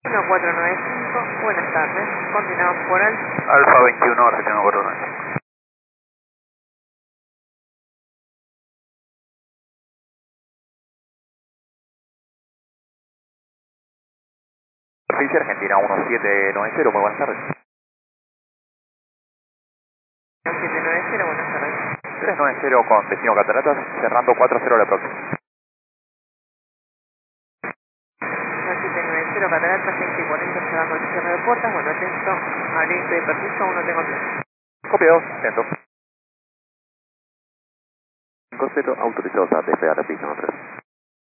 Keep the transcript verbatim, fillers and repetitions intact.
uno cuatro nueve cinco, buenas tardes, continuamos por el Alfa veintiuno, Argentina cuatro nueve cinco. Superficie Argentina uno siete nueve cero, muy buenas tardes. siete nueve cero, buenas tardes. tres nueve cero con destino Cataratas, cerrando cuatro cero la próxima. siete nueve cero, Cataratas, seis y cuarenta, cerrando el cierre de puertas, bueno, atento, aliento de permiso, uno tengo tres. Copiado, atento. cinco cero, autorizados a despegar a pista tres.